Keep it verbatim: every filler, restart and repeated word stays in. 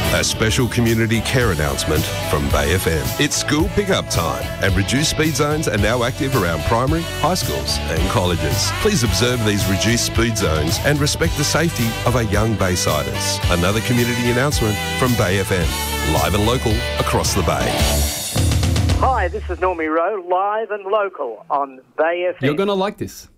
A special community care announcement from Bay F M. It's school pickup time, and reduced speed zones are now active around primary, high schools and colleges. Please observe these reduced speed zones and respect the safety of our young Baysiders. Another community announcement from Bay F M. Live and local across the Bay. Hi, this is Normie Rowe, live and local on Bay F M. You're going to like this.